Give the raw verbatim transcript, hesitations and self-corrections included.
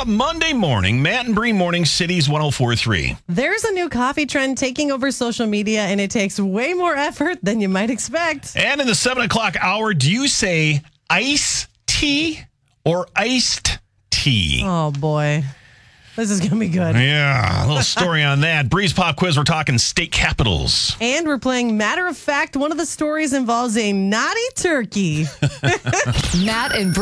up Monday morning. Matt and Bree Morning, Cities one oh four point three. There's a new coffee trend taking over social media, and it takes way more effort than you might expect. And in the seven o'clock hour, do you say iced tea or iced tea? Oh, boy. This is going to be good. Yeah, a little story on that. Bree's Pop Quiz, we're talking state capitals. And we're playing Matter of Fact. One of the stories involves a naughty turkey. Matt and